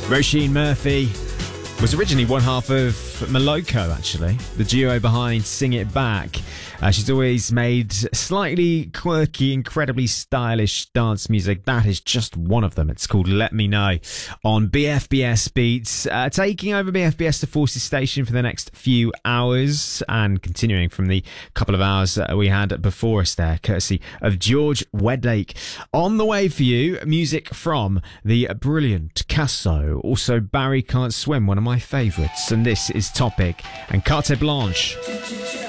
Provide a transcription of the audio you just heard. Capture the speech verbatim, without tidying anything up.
Roisin Murphy was originally one half of Moloko, actually, the duo behind Sing It Back. Uh, she's always made slightly quirky, incredibly stylish dance music. That is just one of them. It's called Let Me Know on B F B S Beats. Uh, taking over B F B S to Forces Station for the next few hours and continuing from the couple of hours that we had before us there, courtesy of George Wedlake. On the way for you, music from the brilliant Casso. Also, Barry Can't Swim, one of my favourites. And this is Topic and Carte Blanche.